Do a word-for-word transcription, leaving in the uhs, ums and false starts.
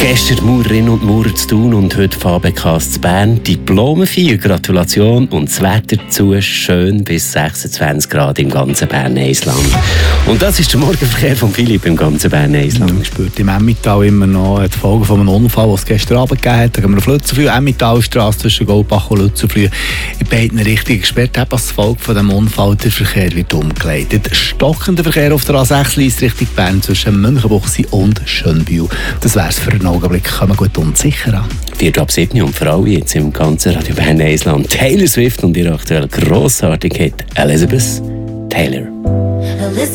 Gestern Maurerinnen und Maurer zu Thun und heute F A B K zu Bern. Diplomenfeier, Gratulation und das Wetter dazu schön bis sechsundzwanzig Grad im ganzen Bern-Eisland. Und das ist der Morgenverkehr von Philipp im ganzen Bern-Eisland. Man spürt im Emmental immer noch die Folgen von einem Unfall, den es gestern Abend gegeben hat. Da gehen wir auf Lützelflüh, Emmentalstrasse zwischen Goldbach und Lützelflüh. In beiden Richtungen gesperrt, eben als Folge von dem Unfall der Verkehr wird umgeleitet. Stockender Verkehr auf der A sechs Richtung Bern zwischen Münchenbuchsee und Schönbühl. Das wäre es für einen Augenblick. Kommen gut und sicher an. Vier ab sieben und vor allem jetzt im ganzen Radio Bern-Eisland. Taylor Swift und ihre aktuell grossartige Hit Elizabeth Taylor.